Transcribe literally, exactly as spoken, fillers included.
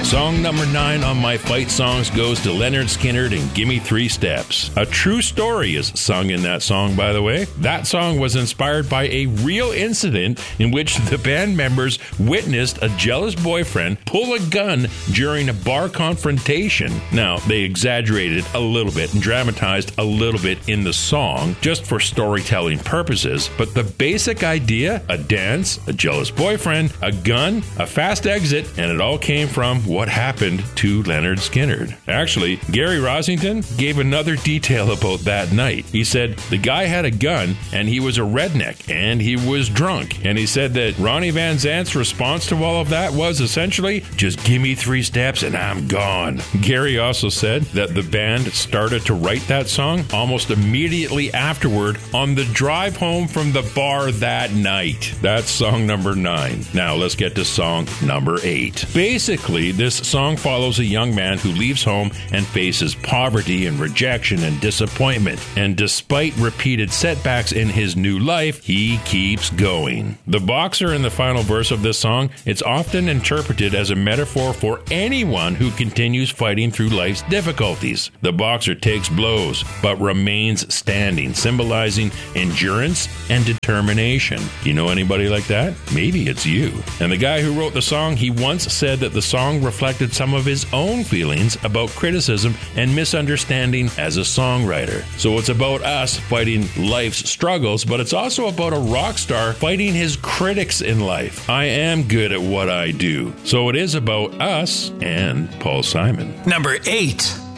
Song number nine on my fight songs goes to Leonard Skinner and Gimme Three Steps. A true story is sung in that song, by the way. That song was inspired by a real incident in which the band members witnessed a jealous boyfriend pull a gun during a bar confrontation. Now, they exaggerated a little bit and dramatized a little bit in the song just for storytelling purposes, but the basic idea, a dance, a jealous boyfriend, a gun, a fast exit, and it all came from what happened to Leonard Skinner. Actually, Gary Rossington gave another detail about that night. He said the guy had a gun and he was a redneck and he was drunk. And he said that Ronnie Van Zant's response to all of that was essentially, just give me three steps and I'm gone. Gary also said that the band started to write that song almost immediately afterward on the drive home from the bar that night. That's song number nine. Now let's get to song number eight. Basically, this song follows a young man who leaves home and faces poverty and rejection and disappointment. And despite repeated setbacks in his new life, he keeps going. The boxer in the final verse of this song, it's often interpreted as a metaphor for anyone who continues fighting through life's difficulties. The boxer takes blows, but remains standing, symbolizing endurance and determination. Do you know anybody like that? Maybe it's you. And the guy who wrote the song, he once said that the song reflected some of his own feelings about criticism and misunderstanding as a songwriter. So it's about us fighting life's struggles, but it's also about a rock star fighting his critics in life. I am good at what I do. So it is about us and Paul Simon. Number eight.